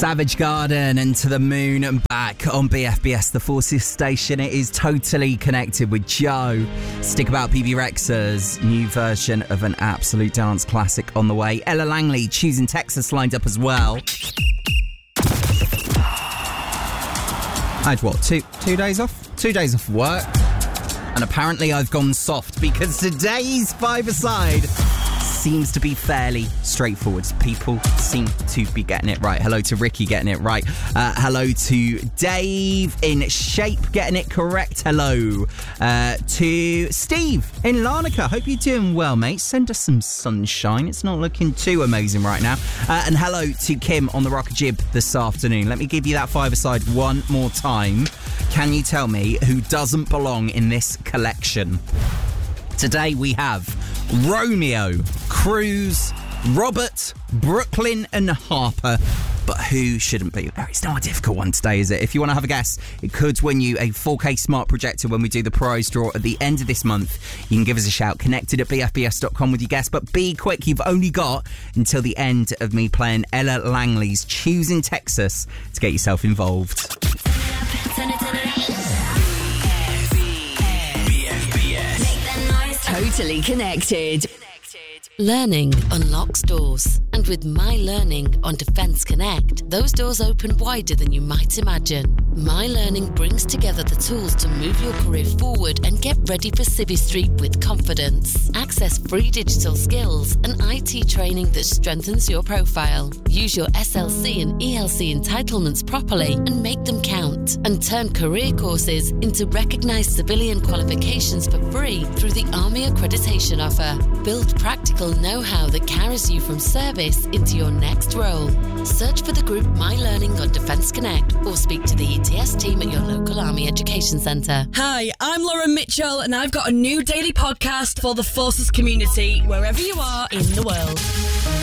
Savage Garden and To the Moon and Back on BFBS, the Forces station. It is Totally Connected with Joe. Stick about Bebe Rexha's new version of an absolute dance classic on the way. Ella Langley, Choosing Texas, lined up as well. I had what, two days off? 2 days off work. And apparently I've gone soft because today's five-a-side seems to be fairly straightforward. People seem to be getting it right. Hello to Ricky getting it right. Hello to Dave in Shape getting it correct. Hello to Steve in Larnaca. Hope you're doing well, mate. Send us some sunshine. It's not looking too amazing right now. And hello to Kim on the Rocker Jib this afternoon. Let me give you that five-a-side one more time. Can you tell me who doesn't belong in this collection? Today we have Romeo, Cruz, Robert, Brooklyn and Harper. But who shouldn't be there? It's not a difficult one today, is it? If you want to have a guess, it could win you a 4K smart projector when we do the prize draw at the end of this month. You can give us a shout, connected at bfbs.com with your guess. But be quick, you've only got until the end of me playing Ella Langley's Choosing Texas to get yourself involved. Totally Connected. Learning unlocks doors. And with My Learning on Defence Connect, those doors open wider than you might imagine. My Learning brings together the tools to move your career forward and get ready for Civvy Street with confidence. Access free digital skills and IT training that strengthens your profile. Use your SLC and ELC entitlements properly and make them count. And turn career courses into recognised civilian qualifications for free through the Army Accreditation Offer. Build practical know-how that carries you from service into your next role. Search for the group My Learning on Defence Connect or speak to the ETS team at your local Army Education Centre. Hi, I'm Lauren Mitchell and I've got a new daily podcast for the Forces community, wherever you are in the world.